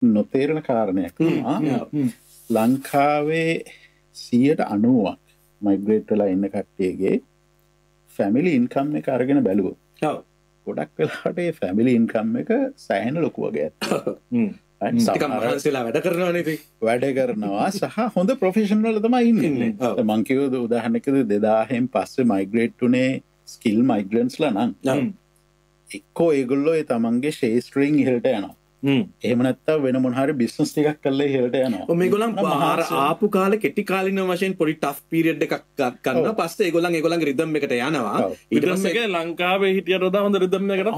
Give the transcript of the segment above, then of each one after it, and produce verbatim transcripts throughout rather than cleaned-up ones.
නොතේරෙන කාරණයක් තමයි ලංකාවේ සියයට අනූවක් මයිග්‍රේට් වෙලා ඉන්න කට්ටියගේ ෆැමිලි ඉන්කම් එක අරගෙන බැලුවොත් ගොඩක් වෙලාවට ඒ ෆැමිලි ඉන්කම් එක සෑහෙන ලොකු වගේ වැඩ කරනවා වැඩ කරනවා සහ හොඳ ප්‍රොෆෙෂනල් වල තමයි ඉන්නේ. මං කියුව උදාහරණයකදී දෙදාහෙන් පස්සේ මයිග්‍රේට් උනේ ස්කිල් මයිග්‍රන්ට්ස්ලා නම් එක්කෝ ඒගොල්ලෝ ඒ තමන්ගේ ශේෂ්ත්‍රයෙන් ඉහළට යනවා. එහෙම නැත්නම් වෙන මොන හරි බිස්නස් ටිකක් කරලා ඉහළට යනවා. මේගොල්ලන් ආපු කාලේ කෙටි කාලින වශයෙන් පොඩි ටෆ් පීරියඩ් එකක් ගන්නවා. පස්සේ ඒගොල්ලන් ඒගොල්ලන්ගේ රිද්ම් එකට යනවා. ඊට පස්සේ ලංකාවේ හිටියට වඩා හොඳ රිද්ම් එකකට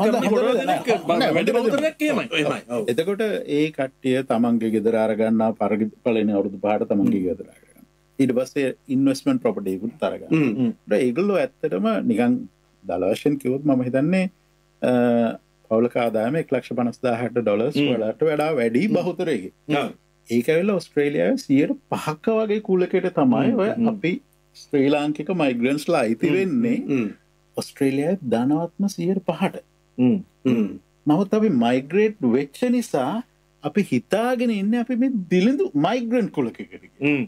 කරනවා. එතකොට ඒ කට්ටිය තමන්ගේ ගෙදර අරගන්නා පළවෙනි අවුරුදු පහට තමන්ගේ ගෙදර අරගන්නවා. ඊට පස්සේ ඉන්වෙස්ට්මන්ට් ප්‍රොපර්ටි එකකුත් අරගන්නවා. ඒගොල්ලෝ ඇත්තටම නිකන් දල වශයෙන් කිව්වොත් මම හිතන්නේ පවුලක ආදායම එක ලක්ෂ පනස් දාහට ඩොලර්ස් වලට වඩා වැඩි බහුතරයක. ඒක ඇවිල්ලා ඕස්ට්‍රේලියාවේ සියයට පහක වගේ කුලකයට තමයි ඔය අපි ශ්‍රී ලාංකික මයිග්‍රන්ට්ස්ලා අයිති වෙන්නේ ඕස්ට්‍රේලියාවේ ධනවත්ම සියයට පහට. නමුත් අපි මයිග්‍රේට් වෙච්ච නිසා අපි හිතාගෙන ඉන්නේ අපි මේ දිලිඳු මයිග්‍රන්ට් කුලකයකට.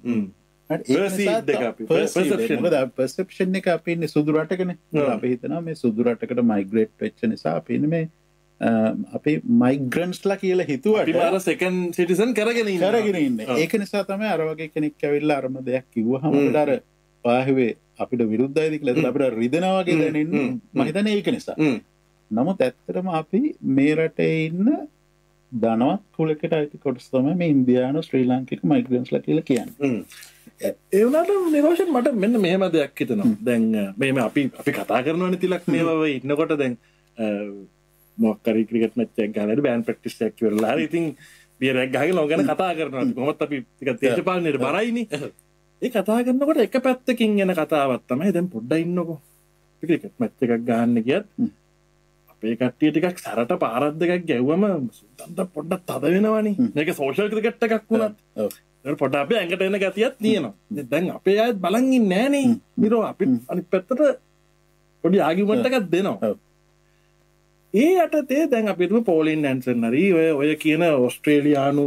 පර්සෙප්ෂන් එක අපි ඉන්නේ සුදු රටකනේ. අපි හිතනවා මේ සුදු රටකට මයිග්‍රේට් වෙච්ච නිසා අපි ඉන්නේ මේ අපි මයිග්‍රන්ට්ස්ලා කියලා හිතුවට අපි මාර සෙකන්ඩ් සිටිසන් කරගෙන ඉන්නේ. කරගෙන ඉන්නේ. ඒක නිසා තමයි අර වගේ කෙනෙක් ඇවිල්ලා අරම දෙයක් කිව්වහම අපිට අර පාහුවේ අපිට විරුද්ධයිද කියලා හිතලා අපිට රිදෙනවා වගේ දැනෙන්නේ. මම හිතන්නේ ඒක නිසා. නමුත් ඇත්තටම අපි මේ රටේ ඉන්න ධනවත් කුලයකට අයිති කොටස තමයි මේ ඉන්දියානු ශ්‍රී ලාංකික මයිග්‍රන්ට්ස්ලා කියලා කියන්නේ. ඒ වුණාට නිරෝෂන් මට මෙන්න මෙහෙම දෙයක් හිතෙනවා. දැන් මේ අපි අපි කතා කරනවානේ තිලක් මේවා වෙයි ඉන්නකොට දැන් මොකක් හරි ක්‍රිකට් මැච් එකක් ගහලා බෑන් ප්‍රැක්ටිස් එකක් කරලා හරි ඉතින් බියර් එකක් ගහගෙන ඕක ගැන කතා කරනවා. කොහොමත් අපි ටිකක් දේශපාලනයට බරයිනේ. ඒ කතා කරනකොට එක පැත්තකින් එන කතාවක් තමයි දැන් පොඩ්ඩක් ඉන්නකෝ. ක්‍රිකට් මැච් එකක් ගහන්න ගියත් අපේ කට්ටිය ටිකක් සරට පාරක් දෙකක් ගැව්වම සුද්දන්ට පොඩ්ඩක් තද වෙනවනේ. මේක සෝෂල් ක්‍රිකට් එකක් වුණත්. පොඩ අපේ ඇඟට එන ගතියක් තියෙනවා. දැන් අපේ අයත් බලන් ඉන්නේ නෑනේ. මිරෝ අපි අනිත් පැත්තට පොඩි ආගියුමන්ට් එකක් දෙනවා. ඒ යටතේ දැන් අපි හිතමු පෝලින් ඇන්සන් හරි ඔය ඔය කියන ඕස්ට්‍රේලියානු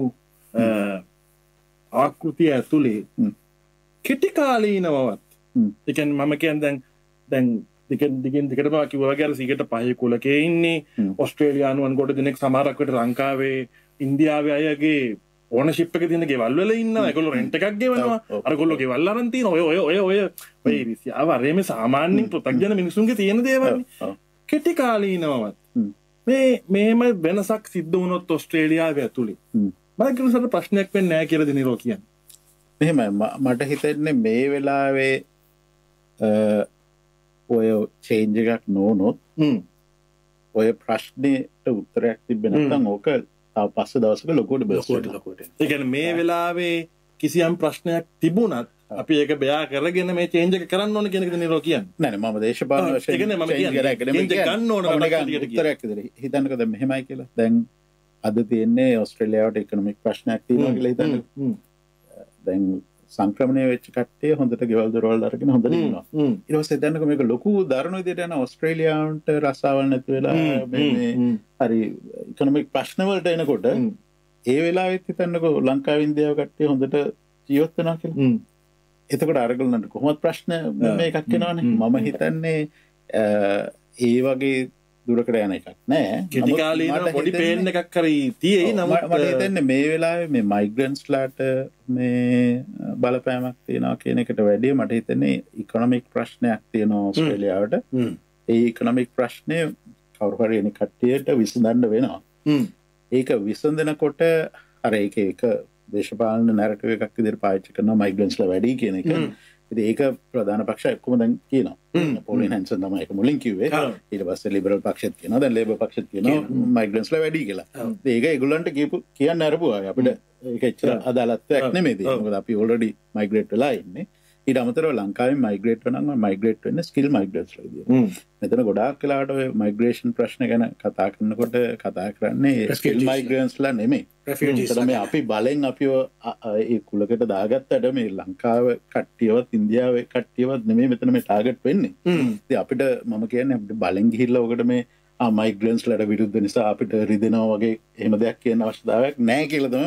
ආකෘතිය ඇතුලේ කෙටි කාලීනවවත්. ඒ කියන්නේ මම කියන්නේ දැන් දැන් දිගින් දිගින් දිගටම කිව්වා වගේ අර සිගට පහේ කුලකේ ඉන්නේ ඕස්ට්‍රේලියානුවන් කොට දිනක් සමහරක් විට ලංකාවේ ඉන්දියාවේ අයගේ ඕනර්ෂිප් එක තියෙන ගෙවල් වල ඉන්නවා. ඒගොල්ලෝ රෙන්ට් එකක් ගෙවනවා. අරගොල්ලෝ ගෙවල් අරන් තියෙන ඔය ඔය ඔය ඔය ඔය ඉරිසියාව අර මේ සාමාන්‍යයෙන් පෘථග්ජන මිනිසුන්ගේ තියෙන දේවල්. කෙටි කාලීනවවත්. මේ මේම වෙනසක් සිද්ධ වුණොත් ඕස්ට්‍රේලියාවේ ඇතුලේ. මම කිව්වට ප්‍රශ්නයක් වෙන්නේ නැහැ කියලා දිනරෝ කියන්නේ. මෙහෙමයි මට හිතෙන්නේ මේ වෙලාවේ ඔය චේන්ජ් එකක් නොවුනොත් ඔය ප්‍රශ්නෙට උත්තරයක් තිබ්බේ නැත්නම් ඕක පස්සේ දවසක ලොකුවට බස්වට. ඒ කියන්නේ මේ වෙලාවේ කිසියම් ප්‍රශ්නයක් තිබුණත් අපි ඒක බයා කරගෙන මේ චේන්ජ් එක කරන්න ඕන කියන එකද නිරෝ කියන්නේ. නෑ නෑ මම දේශපාලන වශයෙන් ඒ කියන්නේ මම කියන්නේ චේන්ජ් ගන්න ඕන උත්තරයක් විදිහට හිතන්නකෝ දැන් මෙහෙමයි කියලා. දැන් අද තියෙන්නේ ඕස්ට්‍රේලියාවට ඉකොනොමික් ප්‍රශ්නයක් තියෙනවා කියලා හිතන්නකෝ. දැන් සංක්‍රමණය වෙච්ච කට්ටිය හොඳට ගෙවල් දොරවල් අරගෙන හොඳට ඉන්නවා. ඊට පස්සේ හිතන්නකෝ මේක ලොකු දරුණු විදිහට යන ඕස්ට්‍රේලියාවට රසාවල් නැති වෙලා මේ හරි ඉකොනොමික් ප්‍රශ්න වලට එනකොට ඒ වෙලාවෙත් හිතන්නකෝ ලංකාවේ ඉන්දියාව කට්ටිය හොඳට ජීවත් වෙනවා කියලා. එතකොට අරගලන්ට කොහොමද ප්‍රශ්න මේකක් එනවනේ. මම හිතන්නේ ඒ වගේ දුරකට යන එකක් නෑ. කෙටි කාලීන පොඩි පේන් එකක් හරි තියෙයි. නමුත් මට හිතන්නේ මේ වෙලාවේ මේ මයිග්‍රන්ට්ස්ලාට මේ බලපෑමක් තියෙනවා කියන එකට වැඩිය මට හිතන්නේ ඉකොනොමික් ප්‍රශ්නයක් තියෙනවා ඕස්ට්‍රේලියාවට. ඒ ඉකොනොමික් ප්‍රශ්නේ කවුරු හරි එන කට්ටියට විසඳන්න වෙනවා. ඒක විසඳනකොට අර ඒක ඒක දේශපාලන නැරටිව් එකක් විදිහට පාවිච්චි කරනවා මයිග්‍රන්ට්ස්ලා වැඩි කියන එක. ඉතින් ඒක ප්‍රධාන පක්ෂ ඔක්කොම දැන් කියනවා. පෝලින් හැන්සන් තමයි ඒක මුලින් කිව්වේ. ඊට පස්සේ ලිබරල් පක්ෂෙත් කියනවා. දැන් ලේබර් පක්ෂෙත් කියනවා මයිග්‍රන්ට්ස්ලා වැඩි කියලා. ඉතින් ඒක ඒගොල්ලන්ට කියපු කියන්න අරපුවා. අපිට ඒක එච්චර අදාළත්වයක් නෙමෙයි. මොකද අපි ඔල්රෙඩි මයිග්‍රේට් වෙලා ඉන්නේ. ඊට අමතරව ලංකාවේ මයිග්‍රේට් වෙනවා නම් මයිග්‍රේට් වෙන්නේ ස්කිල් මයිග්‍රන්ට්ස්ලා විදියට. මෙතන ගොඩාක් වෙලාවට ඔය මයිග්‍රේෂන් ප්‍රශ්න ගැන කතා කරනකොට කතා කරන්නේ ස්කිල් මයිග්‍රන්ට්ස්ලා නෙමෙයි. මේ අපි බලෙන් අපිව ඒ කුලකට දාගත්තට මේ ලංකාව කට්ටියවත් ඉන්දියාවේ කට්ටියවත් නෙමෙයි මෙතන මේ ටාගට් වෙන්නේ. ඉතින් අපිට මම කියන්නේ අපිට බලෙන් ගිහිල්ලා ඔකට මේ මයිග්‍රන්ස් ලට විරුද්ධ නිසා අපිට රිදෙනවා වගේ එහෙම දෙයක් කියන්න අවශ්‍යතාවයක් නෑ කියලදම